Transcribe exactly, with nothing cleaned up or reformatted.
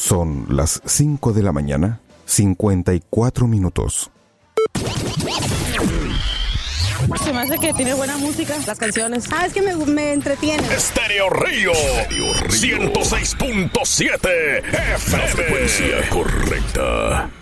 Son las cinco de la mañana, cincuenta y cuatro minutos. Se me hace que tiene buena música, las canciones. Ah, es que me, me entretiene. Estéreo Río, ciento seis punto siete F M. La frecuencia correcta.